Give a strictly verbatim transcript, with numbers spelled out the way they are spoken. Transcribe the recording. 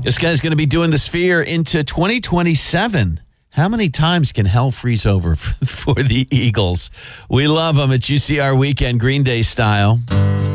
This guy's going to be doing the Sphere into twenty twenty-seven. How many times can hell freeze over for the Eagles? We love them at U C R Weekend, Green Day style.